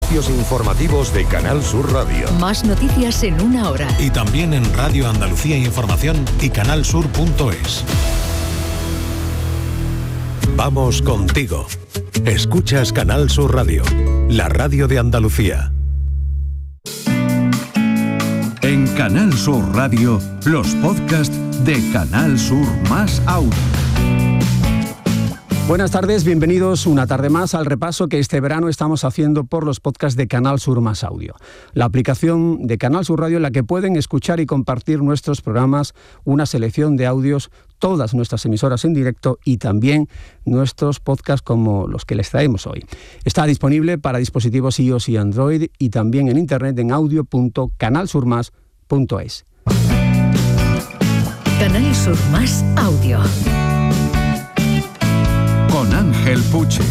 servicios informativos de Canal Sur Radio. Más noticias en una hora. Y también en Radio Andalucía Información y canalsur.es. Vamos contigo. Escuchas Canal Sur Radio, la radio de Andalucía. En Canal Sur Radio, los podcasts de Canal Sur Más Audio. Buenas tardes, bienvenidos una tarde más al repaso que este verano estamos haciendo por los podcasts de Canal Sur Más Audio. La aplicación de Canal Sur Radio en la que pueden escuchar y compartir nuestros programas, una selección de audios, todas nuestras emisoras en directo y también nuestros podcasts como los que les traemos hoy. Está disponible para dispositivos iOS y Android y también en internet en audio.canalsurmas.es. Canal Sur Más Audio. Con Ángel Puche.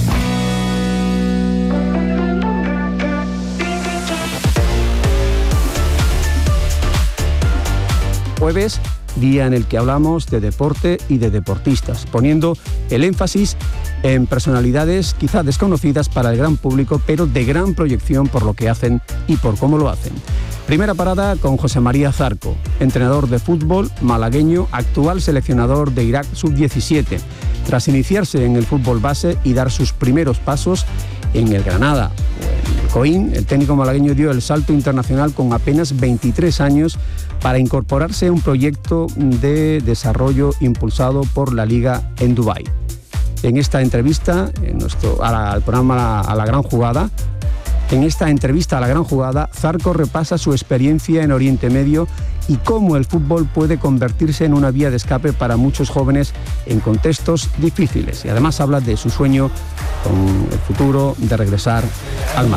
Jueves, día en el que hablamos de deporte y de deportistas, poniendo el énfasis en personalidades quizá desconocidas para el gran público, pero de gran proyección por lo que hacen y por cómo lo hacen. Primera parada con José María Zarco, entrenador de fútbol malagueño, actual seleccionador de Irak Sub-17. Tras iniciarse en el fútbol base y dar sus primeros pasos en el Granada o en el Coín, el técnico malagueño dio el salto internacional con apenas 23 años para incorporarse a un proyecto de desarrollo impulsado por la Liga en Dubái. En esta entrevista, al programa A la Gran Jugada, Zarco repasa su experiencia en Oriente Medio y cómo el fútbol puede convertirse en una vía de escape para muchos jóvenes en contextos difíciles. Y además habla de su sueño con el futuro de regresar al Málaga.